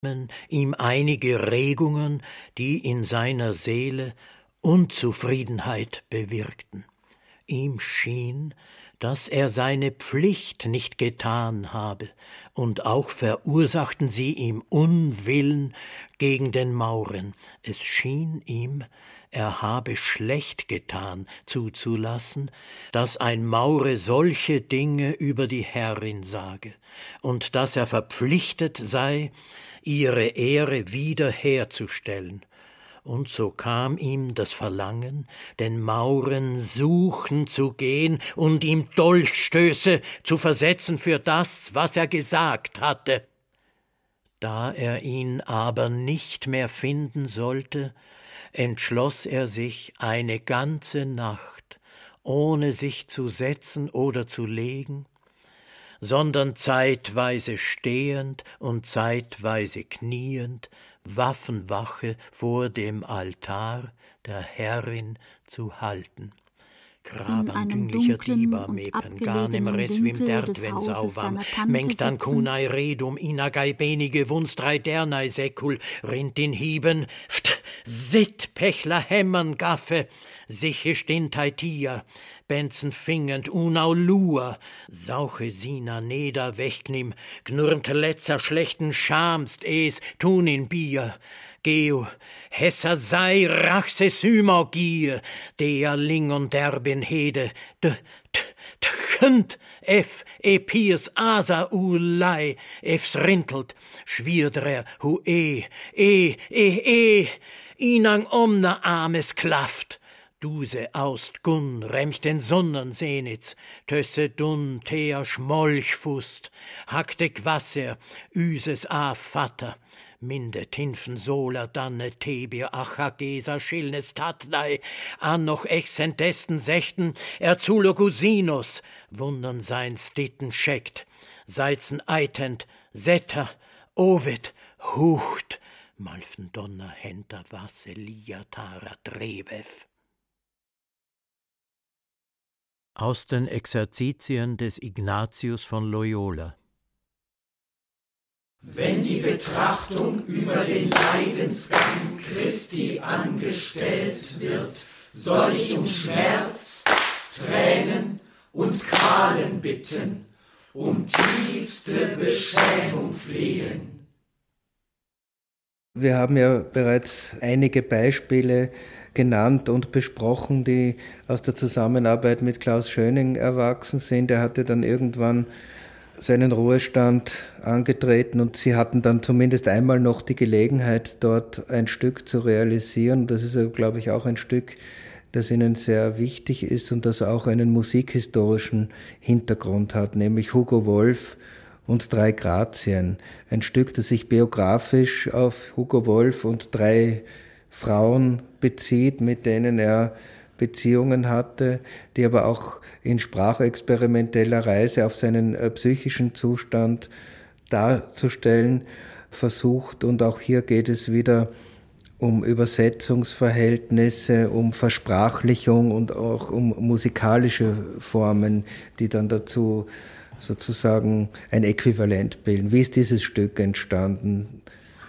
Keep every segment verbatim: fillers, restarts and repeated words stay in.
ihm einige Regungen, die in seiner Seele Unzufriedenheit bewirkten. Ihm schien, dass er seine Pflicht nicht getan habe, und auch verursachten sie ihm Unwillen gegen den Mauren. Es schien ihm, er habe schlecht getan, zuzulassen, dass ein Maure solche Dinge über die Herrin sage, und dass er verpflichtet sei, ihre Ehre wiederherzustellen. Und so kam ihm das Verlangen, den Mauren suchen zu gehen und ihm Dolchstöße zu versetzen für das, was er gesagt hatte. Da er ihn aber nicht mehr finden sollte, entschloss er sich eine ganze Nacht, ohne sich zu setzen oder zu legen, sondern zeitweise stehend und zeitweise kniend, Waffenwache vor dem Altar der Herrin zu halten. Kraban dünglicher Diba mepen, garnem resvim derdven sauvam, mengtan kunai redum inagai benige wunstrei dernai sekul, rintin hieben, ft, sit pechler hämmern gaffe, siche stintai tia, benzen fingend unau lua, sauche sina neder wächtnim, knurmt letzer schlechten schamst es, tun in bier, geo, hesser sei rachse symau gier, der ling und derbin hede, d, t, tchent, ef, e piers asa ulei, efs rintelt, schwirdrer hu e, e, e, e, inang omna armes klaft, Duse aust gun, remcht den Sonnensenitz, tösse dun, tea schmolchfust, hackte Wasser, üses a Vater, minde tinfen soler danne tebir achagesa schilnes tatlei, an noch exzentesten sechten, erzulogusinus, wundern seins ditten scheckt, seizen eitent, setter, ovid, hucht, malfen donner henter wasse liatara drebev. Aus den Exerzitien des Ignatius von Loyola. Wenn die Betrachtung über den Leidensgang Christi angestellt wird, soll ich um Schmerz, Tränen und Qualen bitten, um tiefste Beschämung flehen. Wir haben ja bereits einige Beispiele genannt und besprochen, die aus der Zusammenarbeit mit Klaus Schöning erwachsen sind. Er hatte dann irgendwann seinen Ruhestand angetreten und sie hatten dann zumindest einmal noch die Gelegenheit, dort ein Stück zu realisieren. Das ist, glaube ich, auch ein Stück, das ihnen sehr wichtig ist und das auch einen musikhistorischen Hintergrund hat, nämlich Hugo Wolf und drei Grazien. Ein Stück, das sich biografisch auf Hugo Wolf und drei Frauen bezieht, mit denen er Beziehungen hatte, die aber auch in sprachexperimenteller Reise auf seinen äh, psychischen Zustand darzustellen versucht. Und auch hier geht es wieder um Übersetzungsverhältnisse, um Versprachlichung und auch um musikalische Formen, die dann dazu sozusagen ein Äquivalent bilden. Wie ist dieses Stück entstanden?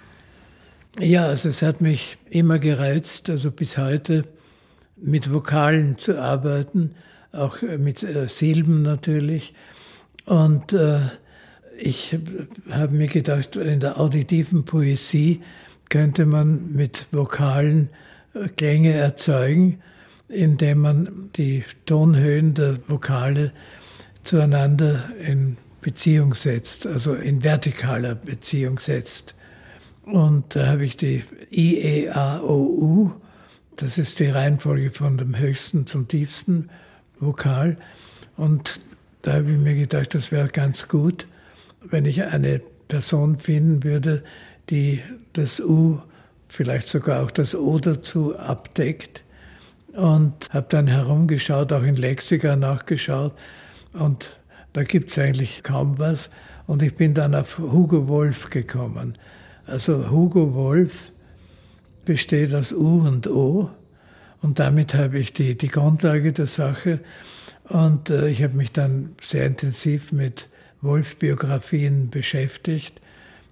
Ja, also es hat mich immer gereizt, also bis heute mit Vokalen zu arbeiten, auch mit äh, Silben natürlich. Und äh, ich habe mir gedacht, in der auditiven Poesie könnte man mit Vokalen äh, Klänge erzeugen, indem man die Tonhöhen der Vokale zueinander in Beziehung setzt, also in vertikaler Beziehung setzt. Und da habe ich die I, E, A, O, U, das ist die Reihenfolge von dem höchsten zum tiefsten Vokal. Und da habe ich mir gedacht, das wäre ganz gut, wenn ich eine Person finden würde, die das U, vielleicht sogar auch das O dazu abdeckt. Und habe dann herumgeschaut, auch in Lexika nachgeschaut. Und da gibt es eigentlich kaum was. Und ich bin dann auf Hugo Wolf gekommen. Also Hugo Wolf besteht aus U und O und damit habe ich die, die Grundlage der Sache und äh, ich habe mich dann sehr intensiv mit Wolf-Biografien beschäftigt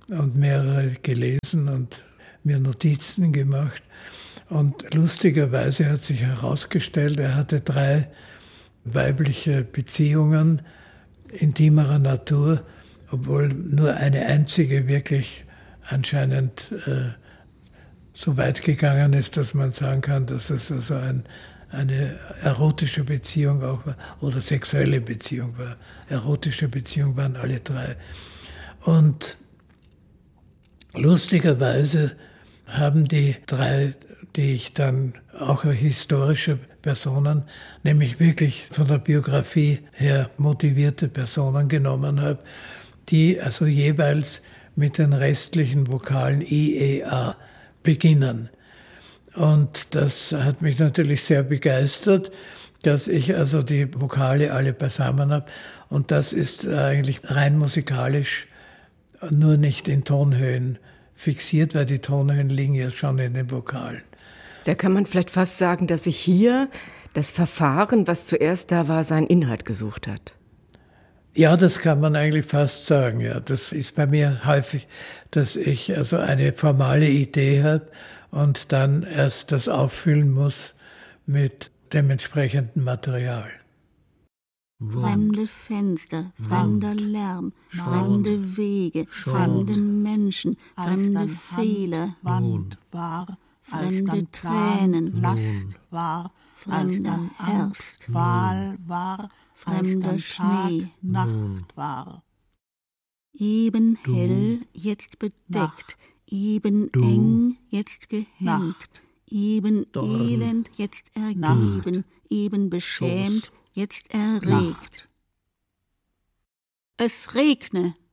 und mehrere gelesen und mir Notizen gemacht. Und lustigerweise hat sich herausgestellt, er hatte drei weibliche Beziehungen intimerer Natur, obwohl nur eine einzige wirklich anscheinend äh, so weit gegangen ist, dass man sagen kann, dass es also ein, eine erotische Beziehung auch war oder sexuelle Beziehung war. Erotische Beziehung waren alle drei. Und lustigerweise haben die drei, die ich dann auch historische Personen, nämlich wirklich von der Biografie her motivierte Personen genommen habe, die also jeweils mit den restlichen Vokalen I, E, A beginnen. Und das hat mich natürlich sehr begeistert, dass ich also die Vokale alle beisammen habe. Und das ist eigentlich rein musikalisch, nur nicht in Tonhöhen fixiert, weil die Tonhöhen liegen ja schon in den Vokalen. Da kann man vielleicht fast sagen, dass sich hier das Verfahren, was zuerst da war, seinen Inhalt gesucht hat. Ja, das kann man eigentlich fast sagen. Ja, das ist bei mir häufig, dass ich also eine formale Idee habe und dann erst das auffüllen muss mit dem entsprechenden Material. Fremde Fenster, fremder Lärm, fremde Wege, fremde Menschen, fremde Fehler, Wand war, fremde Tränen, Last war, fremder Herbst, Qual war, fremder Schnee, Nacht war. Eben hell, jetzt bedeckt, eben eng, jetzt gehemmt, Nacht. eben elend, jetzt ergeben, eben beschämt, jetzt erregt. Es regne,